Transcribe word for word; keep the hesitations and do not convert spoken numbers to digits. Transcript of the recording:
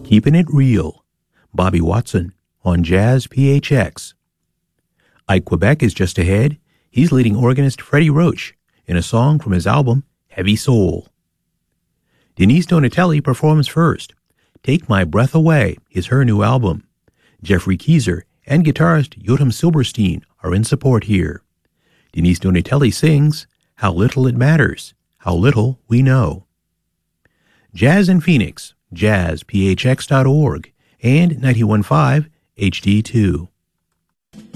Keeping It Real, Bobby Watson on Jazz P H X. Ike Quebec is just ahead. He's leading organist Freddie Roach in a song from his album Heavy Soul. Denise Donatelli performs first. Take My Breath Away is her new album. Jeffrey Keyser and guitarist Yotam Silberstein are in support here. Denise Donatelli sings How Little It Matters, How Little We Know. Jazz in Phoenix, jazz p h x dot org, and ninety-one point five H D two.